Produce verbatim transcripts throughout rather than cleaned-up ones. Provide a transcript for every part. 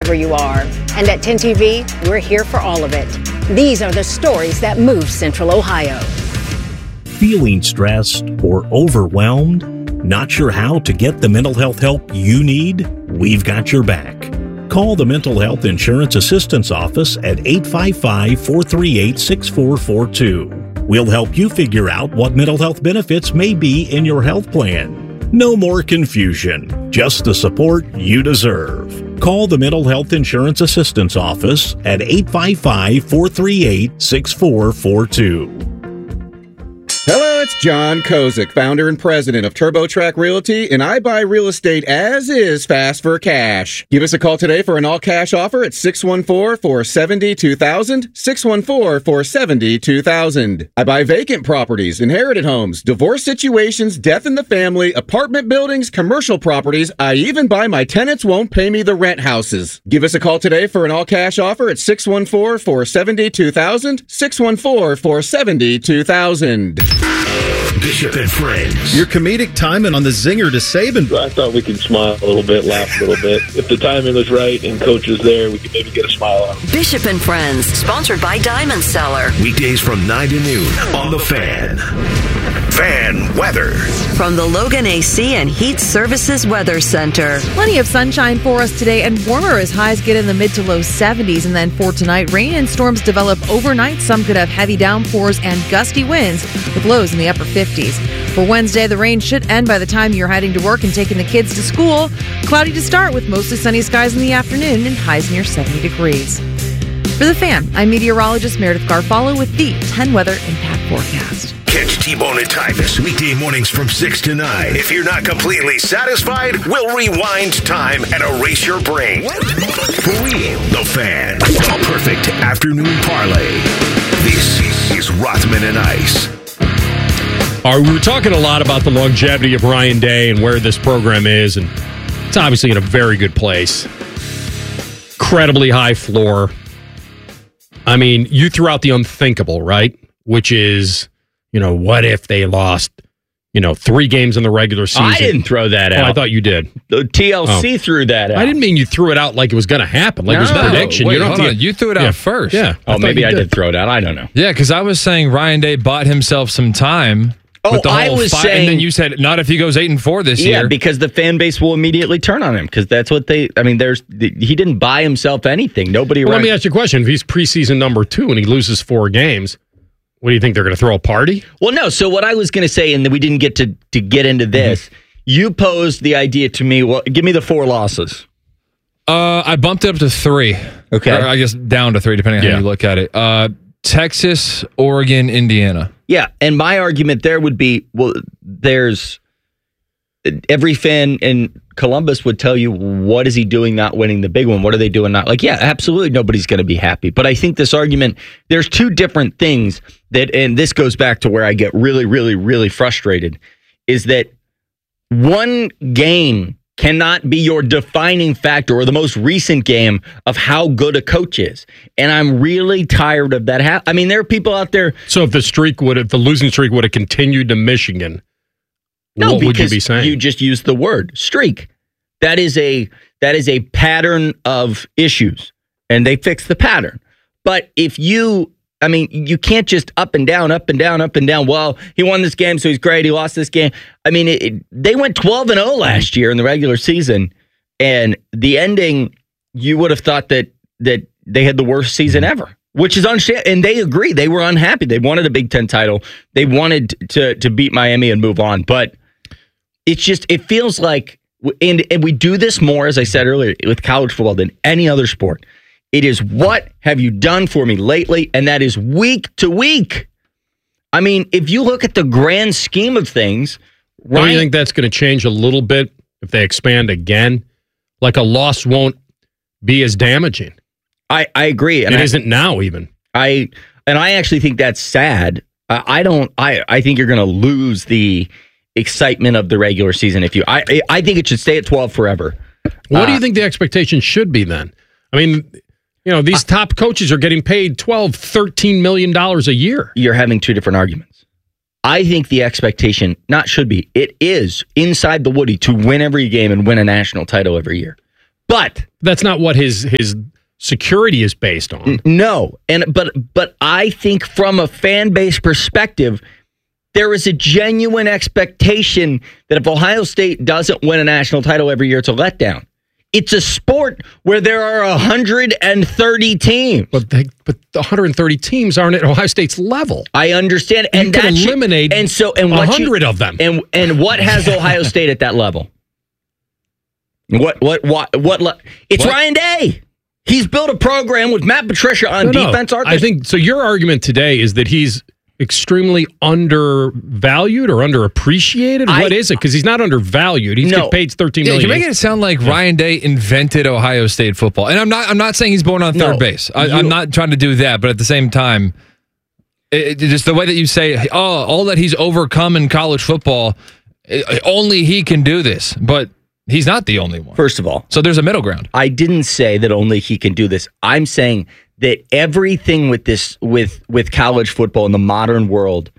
wherever you are. And at ten T V, we're here for all of it. These are the stories that move Central Ohio. Feeling stressed or overwhelmed? Not sure how to get the mental health help you need? We've got your back. Call the Mental Health Insurance Assistance Office at eight five five, four three eight, six four four two. We'll help you figure out what mental health benefits may be in your health plan. No more confusion, just the support you deserve. Call the Mental Health Insurance Assistance Office at eight five five, four three eight, six four four two. Hello, it's John Kozik, founder and president of TurboTrack Realty, and I buy real estate as is fast for cash. Give us a call today for an all-cash offer at six one four, four seven zero, two thousand, six one four, four seven zero, two thousand. I buy vacant properties, inherited homes, divorce situations, death in the family, apartment buildings, commercial properties. I even buy my tenants won't pay me the rent houses. Give us a call today for an all-cash offer at six one four, four seven zero, two thousand, six one four, four seven zero, two thousand. Bishop and Friends. Your comedic timing on the zinger to Saban. I thought we could smile a little bit, laugh a little bit. If the timing was right and coach was there, we could maybe get a smile out. Bishop and Friends, sponsored by Diamond Seller. Weekdays from nine to noon on The Fan. Fan weather. From the Logan A C and Heat Services Weather Center. Plenty of sunshine for us today and warmer as highs get in the mid to low seventies. And then for tonight, rain and storms develop overnight. Some could have heavy downpours and gusty winds with lows in the upper fifties. For Wednesday, the rain should end by the time you're heading to work and taking the kids to school. Cloudy to start with mostly sunny skies in the afternoon and highs near seventy degrees. For The Fan, I'm meteorologist Meredith Garfalo with the ten Weather Impact Forecast. Catch T-Bone and Tyvis weekday mornings from six to nine. If you're not completely satisfied, we'll rewind time and erase your brain. For real, The Fan, a perfect afternoon parlay. This is Rothman and Ice. All right, we were talking a lot about the longevity of Ryan Day and where this program is, and it's obviously in a very good place. Incredibly high floor. I mean, you threw out the unthinkable, right? Which is, you know, what if they lost, you know, three games in the regular season? I didn't throw that out. Oh, I thought you did. The T L C oh. threw that out. I didn't mean you threw it out like it was going to happen, like no, it was a prediction. Wait, you, don't hold have on. to, you threw it out yeah, first. Yeah. Oh, maybe I did. did throw it out. I don't know. Yeah, because I was saying Ryan Day bought himself some time. Oh, with the I whole was fight, saying, and then you said not if he goes eight and four this yeah, year. Yeah, because the fan base will immediately turn on him because that's what they. I mean, there's he didn't buy himself anything. Nobody. Well, let me ask you a question: if he's preseason number two and he loses four games, what do you think they're going to throw a party? Well, no. So what I was going to say, and we didn't get to to get into this. Mm-hmm. You posed the idea to me. Well, give me the four losses. Uh, I bumped it up to three. Okay, or I guess down to three, depending on yeah. how you look at it. Uh, Texas, Oregon, Indiana. Yeah, and my argument there would be, well, there's every fan in Columbus would tell you, what is he doing not winning the big one? What are they doing not? Like, yeah, absolutely nobody's going to be happy. But I think this argument, there's two different things that, and this goes back to where I get really, really, really frustrated, is that one game cannot be your defining factor or the most recent game of how good a coach is. And I'm really tired of that. Ha- I mean, there are people out there. So if the streak would have, the losing streak would have continued to Michigan, no, what would you be saying? You just used the word streak. That is a, that is a pattern of issues and they fix the pattern. But if you, I mean, you can't just up and down, up and down, up and down. Well, he won this game, so he's great. He lost this game. I mean, it, it, they went twelve and oh last year in the regular season, and the ending, you would have thought that that they had the worst season ever, which is unsha- and they agree. They were unhappy. They wanted a Big Ten title. They wanted to to beat Miami and move on. But it's just, it feels like, and, and we do this more, as I said earlier, with college football than any other sport. It is what have you done for me lately? And that is week to week. I mean, if you look at the grand scheme of things. Ryan, don't you think that's going to change a little bit if they expand again? Like a loss won't be as damaging. I, I agree. And it I, isn't now even. I And I actually think that's sad. I, I don't, I, I think you're going to lose the excitement of the regular season. If you, I, I think it should stay at twelve forever. What uh, do you think the expectation should be then? I mean, you know, these top coaches are getting paid twelve, thirteen million dollars a year. You're having two different arguments. I think the expectation, not should be, it is inside the Woody to win every game and win a national title every year. But that's not what his his security is based on. N- no, and but but I think from a fan base perspective, there is a genuine expectation that if Ohio State doesn't win a national title every year, it's a letdown. It's a sport where there are one hundred thirty teams. But they, but the one hundred thirty teams aren't at Ohio State's level. I understand. You and can that eliminate and so and one hundred of them. And and what has Ohio State at that level? What what what what? Le- it's what? Ryan Day. He's built a program with Matt Patricia on no, defense. No. I think so. Your argument today is that he's extremely undervalued or underappreciated? I, what is it? Because he's not undervalued. He's no. getting paid thirteen yeah, million. You're making it sound like yeah. Ryan Day invented Ohio State football, and I'm not. I'm not saying he's born on third no, base. I, you, I'm not trying to do that, but at the same time, it, it, just the way that you say, "Oh, all that he's overcome in college football, it, only he can do this," but he's not the only one. First of all, so there's a middle ground. I didn't say that only he can do this. I'm saying that everything with this, with with college football in the modern world,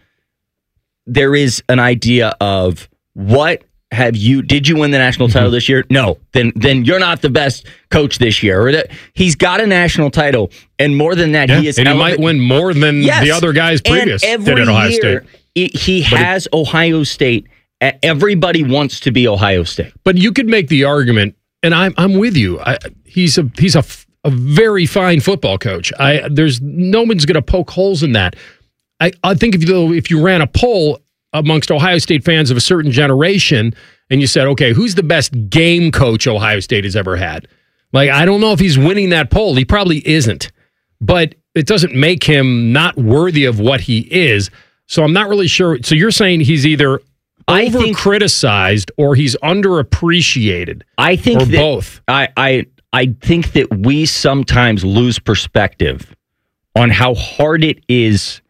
there is an idea of what have you, did you win the national title mm-hmm. this year? No. Then then you're not the best coach this year. Or that, he's got a national title, and more than that, yeah, he is. And he elevate- might win more than yes. the other guys previous and every did at Ohio year, State. It, he but has it, Ohio State. Everybody wants to be Ohio State. But you could make the argument, and I'm I'm with you. I, he's a he's a, a very fine football coach. I there's no one's going to poke holes in that. I, I think if you if you ran a poll amongst Ohio State fans of a certain generation, and you said, okay, who's the best game coach Ohio State has ever had? Like, I don't know if he's winning that poll. He probably isn't. But it doesn't make him not worthy of what he is. So I'm not really sure. So you're saying he's either over criticized or he's underappreciated. I think or that, both. I, I I think that we sometimes lose perspective on how hard it is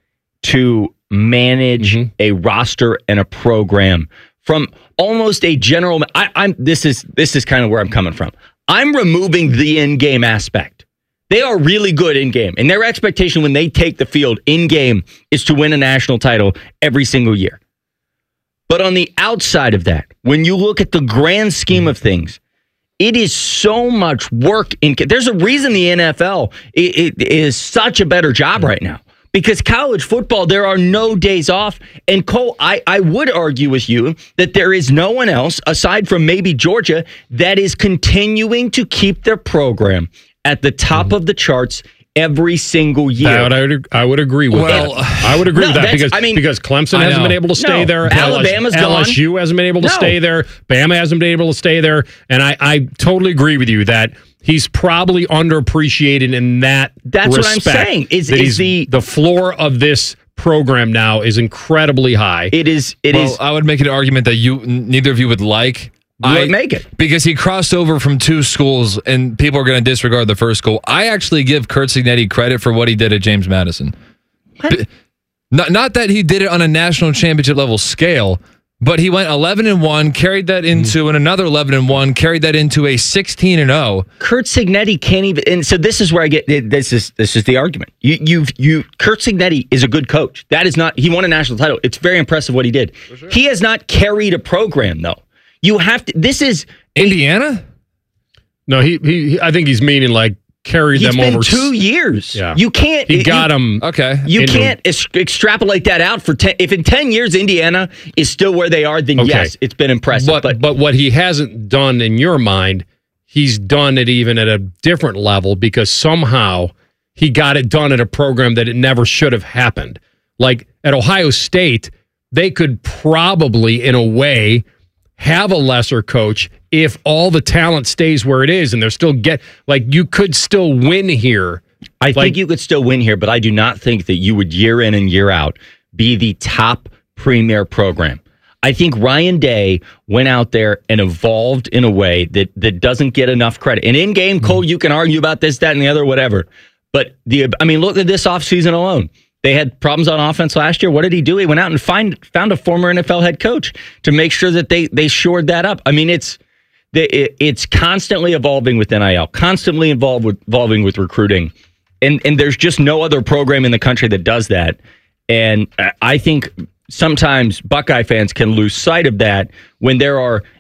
to manage mm-hmm. a roster and a program from almost a general. I, I'm this is this is kind of where I'm coming from. I'm removing the in-game aspect. They are really good in-game, and their expectation when they take the field in-game is to win a national title every single year. But on the outside of that, when you look at the grand scheme of things, it is so much work. In There's a reason the N F L it, it is such a better job right now. Because college football, there are no days off. And Cole, I, I would argue with you that there is no one else, aside from maybe Georgia, that is continuing to keep their program at the top mm-hmm. of the charts every single year. I would, I would agree with well, that. I would agree no, with that because, I mean, because Clemson hasn't been able to stay no. there. Alabama's L S U gone. hasn't been able to no. stay there. Bama hasn't been able to stay there. And I, I totally agree with you that he's probably underappreciated in that That's respect. what I'm saying. Is, that is the the floor of this program now is incredibly high. It is. It well, is. I would make an argument that you neither of you would like. You I would make it because he crossed over from two schools, and people are going to disregard the first school. I actually give Curt Cignetti credit for what he did at James Madison. What? Not not that he did it on a national championship level scale. But he went eleven and one, carried that into and another eleven and one, carried that into a sixteen and oh. Curt Cignetti can't even. And so this is where I get this is this is the argument. You you you. Curt Cignetti is a good coach. That is not. He won a national title. It's very impressive what he did. Sure. He has not carried a program though. You have to. This is Indiana. No, he he. I think he's meaning like carried He's them been over two years. Yeah. You can't. He got you, him. Okay. You into, can't ex- extrapolate that out for ten. If in ten years Indiana is still where they are, then okay. yes, it's been impressive. But, but but what he hasn't done in your mind, he's done it even at a different level because somehow he got it done at a program that it never should have happened. Like at Ohio State, they could probably, in a way, have a lesser coach if all the talent stays where it is and they're still get like you could still win here. I like, think you could still win here, but I do not think that you would year in and year out be the top premier program. I think Ryan Day went out there and evolved in a way that that doesn't get enough credit. And in game, Cole, you can argue about this, that, and the other, whatever. But the I mean, look at this offseason alone. They had problems on offense last year. What did he do? He went out and find found a former N F L head coach to make sure that they they shored that up. I mean, it's it's constantly evolving with N I L, constantly involved with evolving with recruiting, and and there's just no other program in the country that does that. And I think sometimes Buckeye fans can lose sight of that when there are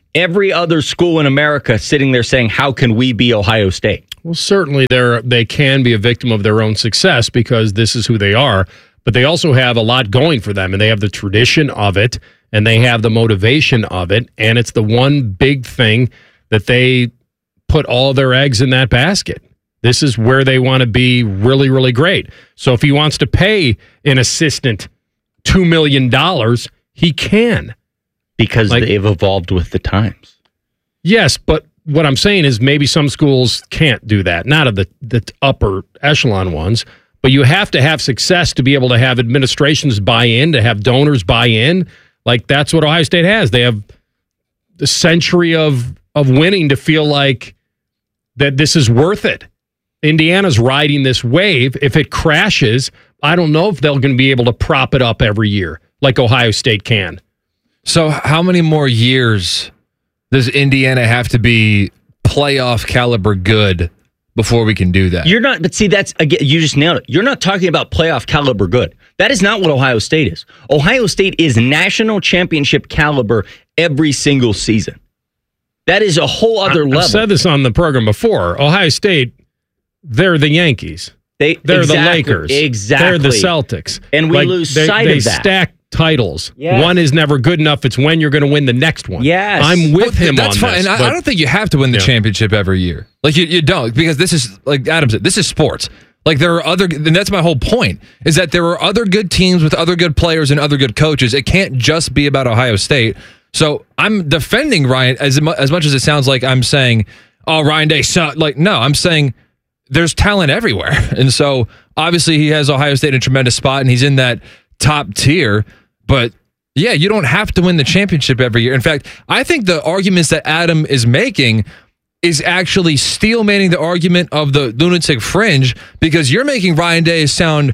every other school in America sitting there saying, how can we be Ohio State? Well, certainly they're, they can be a victim of their own success because this is who they are, but they also have a lot going for them, and they have the tradition of it, and they have the motivation of it, and it's the one big thing that they put all their eggs in that basket. This is where they want to be really, really great. So if he wants to pay an assistant two million dollars, he can. Because like, they've evolved with the times. Yes, but what I'm saying is maybe some schools can't do that, not of the, the upper echelon ones, but you have to have success to be able to have administrations buy in, to have donors buy in. Like, that's what Ohio State has. They have the century of, of winning to feel like that this is worth it. Indiana's riding this wave. If it crashes, I don't know if they're going to be able to prop it up every year like Ohio State can. So how many more years does Indiana have to be playoff caliber good before we can do that? You're not, but see, that's, again, you just nailed it. You're not talking about playoff caliber good. That is not what Ohio State is. Ohio State is national championship caliber every single season. That is a whole other I, level. I've said this on the program before. Ohio State, they're the Yankees. They, they're exactly, the Lakers. Exactly. They're the Celtics. And we like, lose they, sight they of that. Stack titles. Yes. One is never good enough. It's when you're going to win the next one. Yes. I'm with well, him that's on fine. this. And but, I, I don't think you have to win the yeah. championship every year. Like, you, you don't, because this is, like Adam said, this is sports. Like, there are other, and that's my whole point, is that there are other good teams with other good players and other good coaches. It can't just be about Ohio State. So I'm defending Ryan as, as much as it sounds like I'm saying, oh, Ryan Day sucked. Like, no, I'm saying there's talent everywhere. And so obviously he has Ohio State in a tremendous spot and he's in that top tier. But yeah, you don't have to win the championship every year. In fact, I think the arguments that Adam is making is actually steelmaning the argument of the lunatic fringe, because you're making Ryan Day sound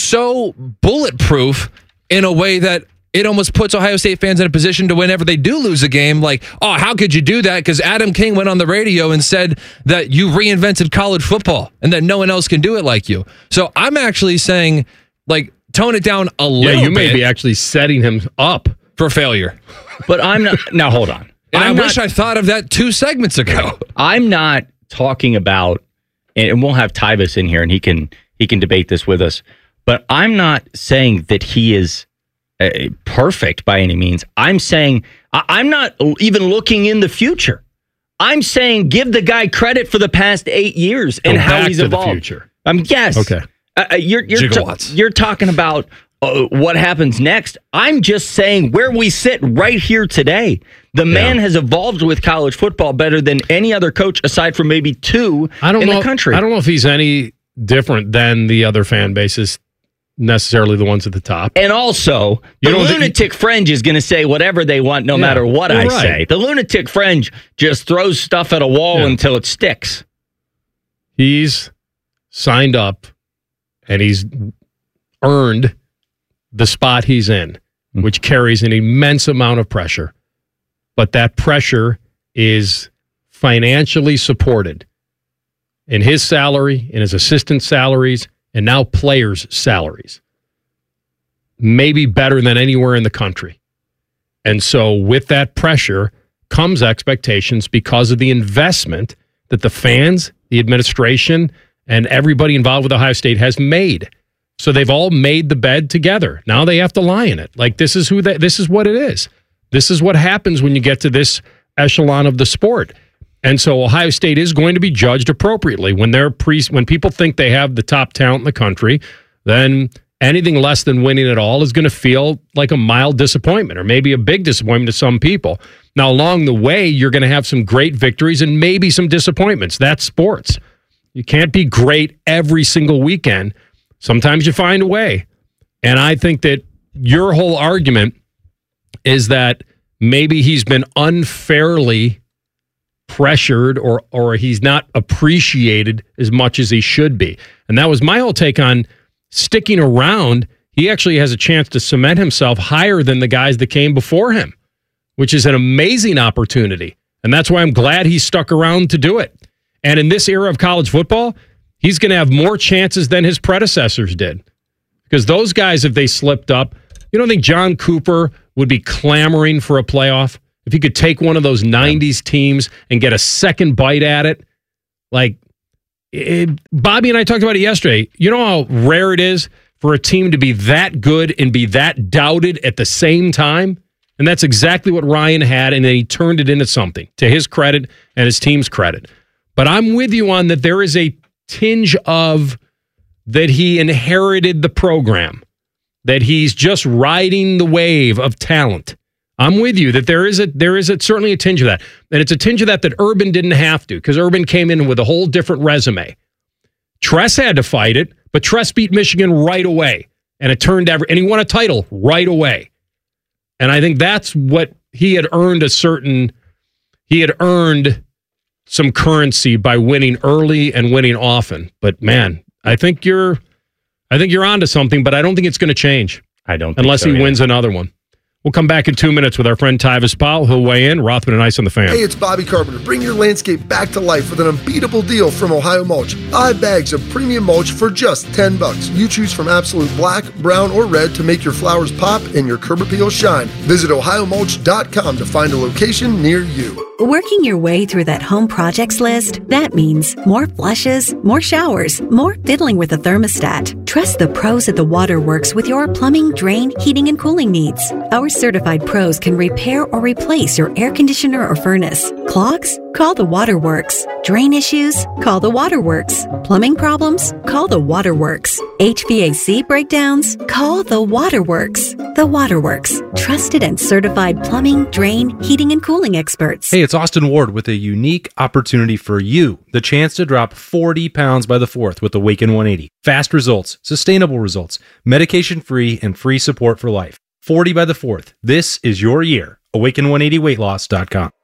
so bulletproof in a way that it almost puts Ohio State fans in a position to whenever they do lose a game, like, oh, how could you do that? Because Adam King went on the radio and said that you reinvented college football and that no one else can do it like you. So I'm actually saying, like, tone it down a little bit. Yeah, you may be actually setting him up for failure. But I'm not. Now, hold on. And I'm I not, wish I thought of that two segments ago. I'm not talking about, and we'll have Tyvis in here and he can he can debate this with us, but I'm not saying that he is uh, perfect by any means. I'm saying I, I'm not even looking in the future. I'm saying give the guy credit for the past eight years and Go how back he's to evolved. The future. Um, yes. Okay. Uh, you're you're, ta- you're talking about uh, what happens next. I'm just saying where we sit right here today. The man yeah. has evolved with college football better than any other coach aside from maybe two I don't in know, the country. I don't know if he's any different than the other fan bases, necessarily the ones at the top. And also, the lunatic fringe is going to say whatever they want no yeah, matter what I right. say. The lunatic fringe just throws stuff at a wall yeah. until it sticks. He's signed up and he's earned the spot he's in, mm-hmm. which carries an immense amount of pressure. But that pressure is financially supported in his salary, in his assistant salaries, and now players' salaries. Maybe better than anywhere in the country. And so with that pressure comes expectations because of the investment that the fans, the administration, and everybody involved with Ohio State has made. So they've all made the bed together. Now they have to lie in it. Like, this is who they, this is what it is. This is what happens when you get to this echelon of the sport. And so Ohio State is going to be judged appropriately. When they're pre, when people think they have the top talent in the country, then anything less than winning it all is going to feel like a mild disappointment or maybe a big disappointment to some people. Now, along the way, you're going to have some great victories and maybe some disappointments. That's sports. You can't be great every single weekend. Sometimes you find a way. And I think that your whole argument is that maybe he's been unfairly pressured or or he's not appreciated as much as he should be. And that was my whole take on sticking around. He actually has a chance to cement himself higher than the guys that came before him, which is an amazing opportunity. And that's why I'm glad he stuck around to do it. And in this era of college football, he's going to have more chances than his predecessors did. Because those guys, if they slipped up, you don't think John Cooper would be clamoring for a playoff? If if he could take one of those nineties teams and get a second bite at it, like it, Bobby and I talked about it yesterday. You know how rare it is for a team to be that good and be that doubted at the same time? And that's exactly what Ryan had, and then he turned it into something, to his credit and his team's credit. But I'm with you on that there is a tinge of that he inherited the program, that he's just riding the wave of talent. I'm with you that there is a there is a, certainly a tinge of that. And it's a tinge of that that Urban didn't have to, because Urban came in with a whole different resume. Tress had to fight it, but Tress beat Michigan right away. And it turned every, and he won a title right away. And I think that's what he had earned a certain, he had earned some currency by winning early and winning often. But man, I think you're, I think you're onto something, but I don't think it's going to change. I don't, unless think so, he yeah. wins another one. We'll come back in two minutes with our friend Tyvis Powell. He'll weigh in. Rothman and Ice on the Fan. Hey, it's Bobby Carpenter. Bring your landscape back to life with an unbeatable deal from Ohio Mulch. Five bags of premium mulch for just ten bucks. You choose from absolute black, brown, or red to make your flowers pop and your curb appeal shine. Visit ohio mulch dot com to find a location near you. Working your way through that home projects list, that means more flushes, more showers, more fiddling with the thermostat. Trust the pros at the Waterworks with your plumbing, drain, heating, and cooling needs. Our certified pros can repair or replace your air conditioner or furnace. Clogs? Call the Waterworks. Drain issues? Call the Waterworks. Plumbing problems? Call the Waterworks. H V A C breakdowns? Call the Waterworks. The Waterworks. Trusted and certified plumbing, drain, heating, and cooling experts. Hey, it's Austin Ward with a unique opportunity for you. The chance to drop forty pounds by the fourth with Awaken one eighty. Fast results, sustainable results, medication-free, and free support for life. forty by the fourth. This is your year. awaken one eighty weight loss dot com.